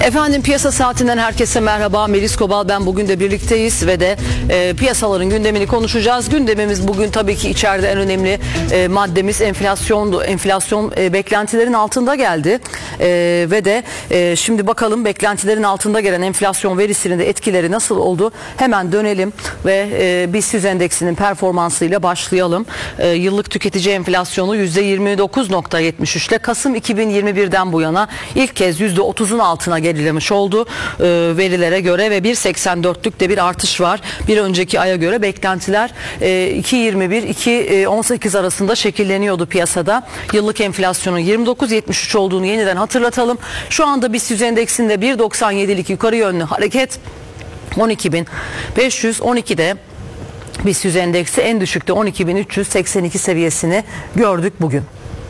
Efendim piyasa saatinden herkese merhaba. Melis Kobal ben, bugün de birlikteyiz ve de piyasaların gündemini konuşacağız. Gündemimiz bugün tabii ki içeride en önemli maddemiz enflasyondu. Enflasyon beklentilerin altında geldi ve de şimdi bakalım beklentilerin altında gelen enflasyon verisinin de etkileri nasıl oldu? Hemen dönelim ve BIST endeksinin performansıyla başlayalım. Yıllık tüketici enflasyonu %29.73 ile Kasım 2021'den bu yana ilk kez %30'un altına gerilemiş oldu verilere göre ve 1.84'lük de bir artış var. Bir önceki aya göre beklentiler 2.21-2.18 arasında şekilleniyordu piyasada. Yıllık enflasyonun 29.73 olduğunu yeniden hatırlatalım. Şu anda BIST endeksinde 1.97'lik yukarı yönlü hareket 12.512'de BIST endeksi en düşükte 12.382 seviyesini gördük bugün.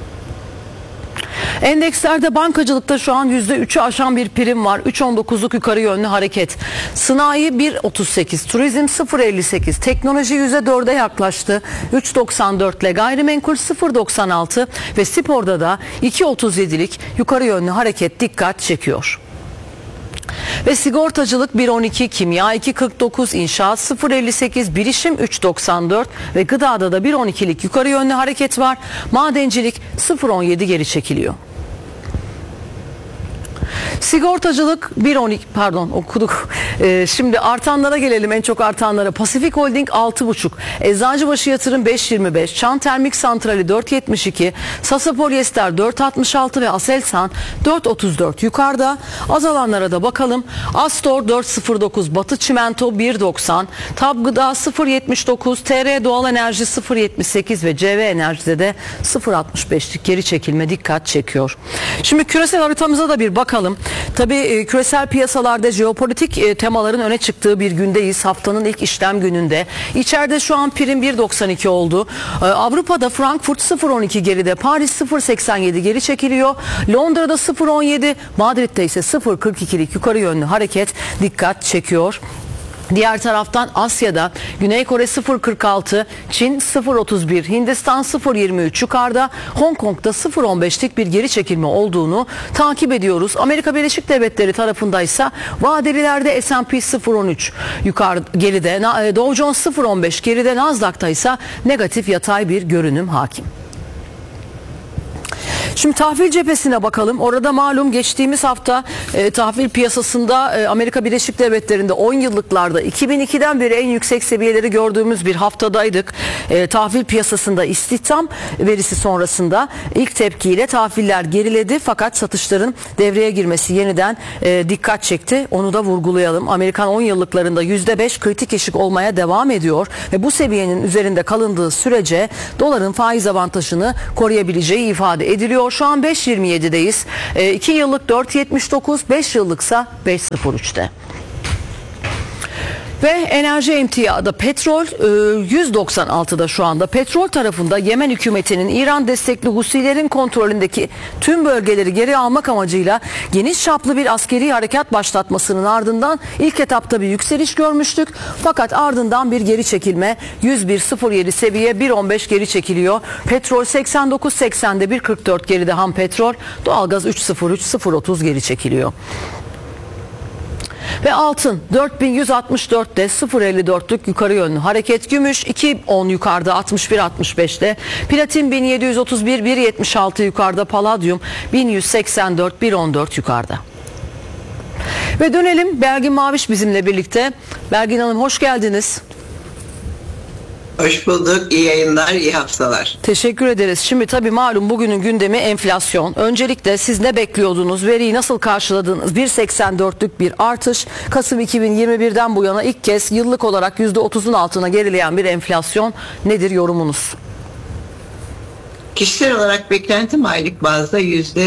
Endekslerde bankacılıkta şu an %3'ü aşan bir prim var. 3.19'luk yukarı yönlü hareket. Sanayi 1.38, turizm 0.58, teknoloji %4'e yaklaştı. 3.94 ile gayrimenkul 0.96 ve sporda da 2.37'lik yukarı yönlü hareket dikkat çekiyor. Ve sigortacılık 1.12, kimya 2.49, inşaat 0.58, bilişim 3.94 ve gıdada da 1.12'lik yukarı yönlü hareket var. Madencilik 0.17 geri çekiliyor. Sigortacılık 1.12 okuduk. Şimdi artanlara gelelim, en çok artanlara. Pasifik Holding 6.5, Eczacıbaşı Yatırım 5.25, Çan Termik Santrali 4.72, Sasa Polyester 4.66 ve Aselsan 4.34 yukarıda. Azalanlara da bakalım. Astor 4.09, Batı Çimento 1.90, Tab Gıda 0.79, TR Doğal Enerji 0.78 ve CV Enerji'de de 0.65'lik geri çekilme dikkat çekiyor. Şimdi küresel haritamıza da bir bakalım. Tabii küresel piyasalarda jeopolitik temaların öne çıktığı bir gündeyiz. Haftanın ilk işlem gününde. İçeride şu an prim 1.92 oldu. Avrupa'da Frankfurt 0.12 geride, Paris 0.87 geri çekiliyor. Londra'da 0.17, Madrid'de ise 0.42'lik yukarı yönlü hareket dikkat çekiyor. Diğer taraftan Asya'da Güney Kore 0.46, Çin 0.31, Hindistan 0.23 yukarıda, Hong Kong'da 0.15'lik bir geri çekilme olduğunu takip ediyoruz. Amerika Birleşik Devletleri tarafındaysa vadelilerde S&P 0.13 yukarı geride, Dow Jones 0.15 geride, Nasdaq'ta ise negatif yatay bir görünüm hakim. Şimdi tahvil cephesine bakalım. Orada malum geçtiğimiz hafta tahvil piyasasında Amerika Birleşik Devletleri'nde 10 yıllıklarda 2002'den beri en yüksek seviyeleri gördüğümüz bir haftadaydık. Tahvil piyasasında istihdam verisi sonrasında ilk tepkiyle tahviller geriledi fakat satışların devreye girmesi yeniden dikkat çekti. Onu da vurgulayalım. Amerikan 10 yıllıklarında %5 kritik eşik olmaya devam ediyor ve bu seviyenin üzerinde kalındığı sürece doların faiz avantajını koruyabileceği ifade ediliyor. Şu an 5.27'deyiz. 2 yıllık 4.79, 5 yıllıksa 5.03'te. Ve enerji emtiada petrol 196'da şu anda. Petrol tarafında Yemen hükümetinin İran destekli Husilerin kontrolündeki tüm bölgeleri geri almak amacıyla geniş çaplı bir askeri harekat başlatmasının ardından ilk etapta bir yükseliş görmüştük. Fakat ardından bir geri çekilme, 101.07 seviye 1.15 geri çekiliyor. Petrol 89.80'de 1.44 geride ham petrol. Doğalgaz 3.03 0.30 geri çekiliyor. Ve altın 4164'te 0.54'lük yukarı yönlü hareket. Gümüş 2.10 yukarıda 61.65'te. Platin 1731 1.76 yukarıda. Paladyum 1184 1.14 yukarıda. Ve dönelim, Belgin Maviş bizimle birlikte. Belgin Hanım hoş geldiniz. Hoş bulduk. İyi yayınlar, iyi haftalar. Teşekkür ederiz. Şimdi tabii malum bugünün gündemi enflasyon. Öncelikle siz ne bekliyordunuz? Veriyi nasıl karşıladınız? 1.84'lük bir artış. Kasım 2021'den bu yana ilk kez yıllık olarak %30'un altına gerileyen bir enflasyon. Nedir yorumunuz? Kişisel olarak beklentim aylık bazda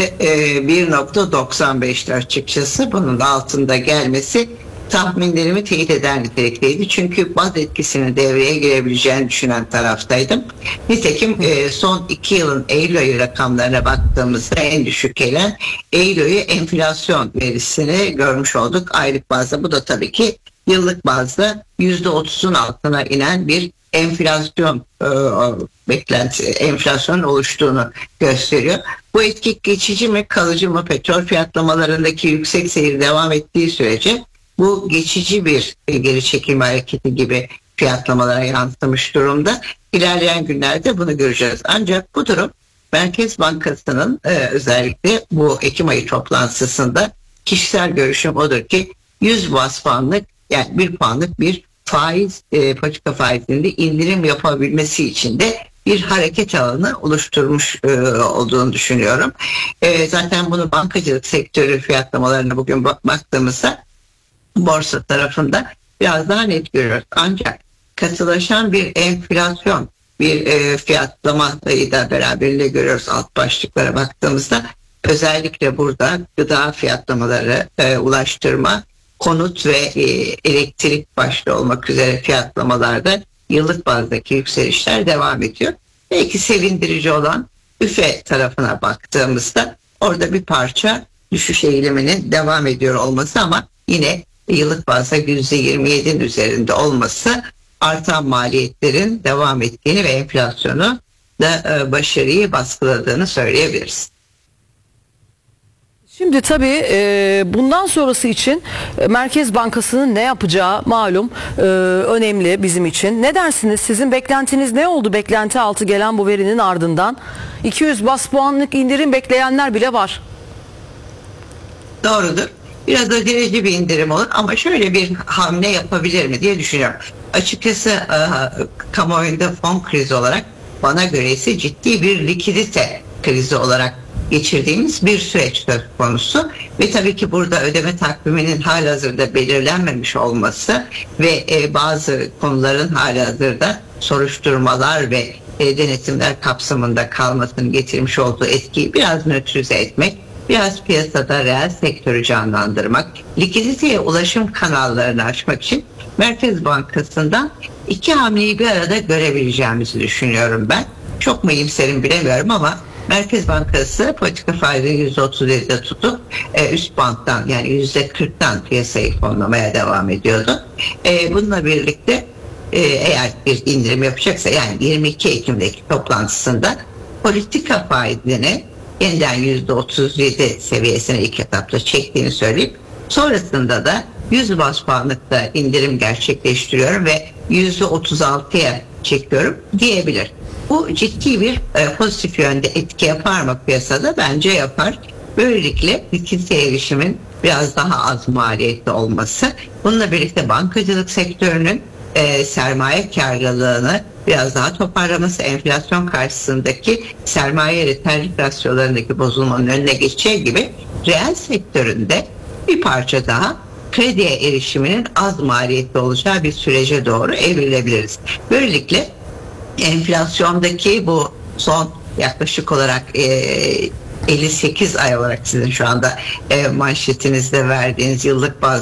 %1.95'ti açıkçası. Bunun altında gelmesi tahminlerimi teyit eden nitelikteydi. Çünkü baz etkisinin devreye girebileceğini düşünen taraftaydım. Nitekim son 2 yılın Eylül ayı rakamlarına baktığımızda en düşük gelen Eylül ayı enflasyon verisini görmüş olduk aylık bazda. Bu da tabii ki yıllık bazda %30'un altına inen bir enflasyon enflasyonun oluştuğunu gösteriyor. Bu etki geçici mi kalıcı mı? Petrol fiyatlamalarındaki yüksek seyir devam ettiği sürece bu geçici bir geri çekilme hareketi gibi fiyatlamalara yansımış durumda. İlerleyen günlerde bunu göreceğiz. Ancak bu durum Merkez Bankası'nın özellikle bu Ekim ayı toplantısında kişisel görüşüm odur ki 100 bas puanlık, yani 1 puanlık bir faiz politika faizinde indirim yapabilmesi için de bir hareket alanı oluşturmuş olduğunu düşünüyorum. Zaten bunu bankacılık sektörü fiyatlamalarına bugün baktığımızda borsa tarafında biraz daha net görüyoruz. Ancak katılaşan bir enflasyon, bir fiyatlamayı da beraberinde görüyoruz alt başlıklara baktığımızda. Özellikle burada gıda fiyatlamaları, ulaştırma, konut ve elektrik başta olmak üzere fiyatlamalarda yıllık bazdaki yükselişler devam ediyor. Belki sevindirici olan üfe tarafına baktığımızda orada bir parça düşüş eğiliminin devam ediyor olması ama yine yıllık bazda %27'nin üzerinde olması artan maliyetlerin devam ettiğini ve enflasyonu da başarıyı baskıladığını söyleyebiliriz. Şimdi tabii bundan sonrası için Merkez Bankası'nın ne yapacağı malum önemli bizim için. Ne dersiniz? Sizin beklentiniz ne oldu? Beklenti altı gelen bu verinin ardından 200 bas puanlık indirim bekleyenler bile var. Doğrudur. Biraz aceleci bir indirim olur ama şöyle bir hamle yapabilir mi diye düşünüyorum. Açıkçası kamuoyunda fon krizi olarak bana göre ise ciddi bir likidite krizi olarak geçirdiğimiz bir süreç söz konusu ve tabii ki burada ödeme takviminin halihazırda belirlenmemiş olması ve bazı konuların halihazırda soruşturmalar ve denetimler kapsamında kalmasının getirmiş olduğu etkiyi biraz nötrize etmek, biraz piyasada reel sektörü canlandırmak, likiditeye ulaşım kanallarını açmak için Merkez Bankası'ndan iki hamleyi bir arada görebileceğimizi düşünüyorum ben. Çok mu iyimserim bilemiyorum ama Merkez Bankası politika faizini %37'de tutup üst banttan yani %40'tan piyasayı fonlamaya devam ediyordu. Bununla birlikte eğer bir indirim yapacaksa yani 22 Ekim'deki toplantısında politika faizini yeniden %37 seviyesine ilk etapta çektiğini söyleyip sonrasında da 100 bas puanlıkta indirim gerçekleştiriyorum ve %36'ya çekiyorum diyebilir. Bu ciddi bir pozitif yönde etki yapar mı piyasada? Bence yapar. Böylelikle likidite erişimin biraz daha az maliyetli olması, bununla birlikte bankacılık sektörünün sermaye karlılığını biraz daha toparlaması, enflasyon karşısındaki sermaye yeterlilik rasyolarındaki bozulmanın önüne geçeceği gibi reel sektöründe bir parça daha krediye erişiminin az maliyetli olacağı bir sürece doğru evrilebiliriz. Böylelikle enflasyondaki bu son yaklaşık olarak 58 ay olarak sizin şu anda manşetinizde verdiğiniz yıllık bazda